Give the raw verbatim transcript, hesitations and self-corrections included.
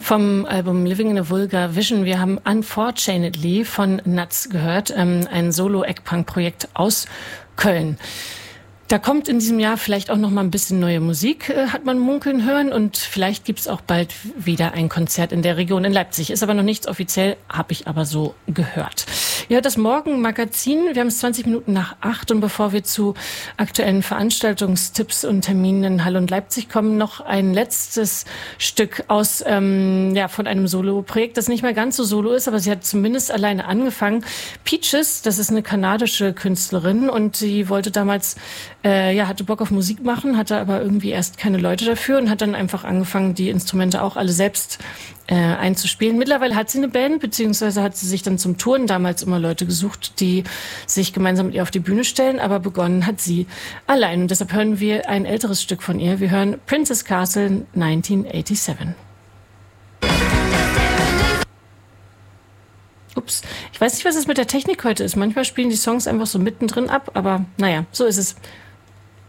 Vom Album Living in a Vulgar Vision. Wir haben Unfortunately von Nuts gehört, ähm, ein Solo-Eggpunk-Projekt aus Köln. Da kommt in diesem Jahr vielleicht auch noch mal ein bisschen neue Musik, äh, hat man munkeln hören. Und vielleicht gibt's auch bald wieder ein Konzert in der Region in Leipzig. Ist aber noch nichts offiziell, habe ich aber so gehört. Ihr hört das Morgenmagazin. Wir haben es zwanzig Minuten nach acht. Und bevor wir zu aktuellen Veranstaltungstipps und Terminen in Halle und Leipzig kommen, noch ein letztes Stück aus ähm, ja von einem Solo-Projekt, das nicht mehr ganz so solo ist, aber sie hat zumindest alleine angefangen. Peaches, das ist eine kanadische Künstlerin und sie wollte damals Äh, ja, hatte Bock auf Musik machen, hatte aber irgendwie erst keine Leute dafür und hat dann einfach angefangen, die Instrumente auch alle selbst äh, einzuspielen. Mittlerweile hat sie eine Band, beziehungsweise hat sie sich dann zum Touren damals immer Leute gesucht, die sich gemeinsam mit ihr auf die Bühne stellen, aber begonnen hat sie allein. Und deshalb hören wir ein älteres Stück von ihr. Wir hören Princess Castle neunzehnhundertsiebenundachtzig. Ups, ich weiß nicht, was es mit der Technik heute ist. Manchmal spielen die Songs einfach so mittendrin ab, aber naja, so ist es.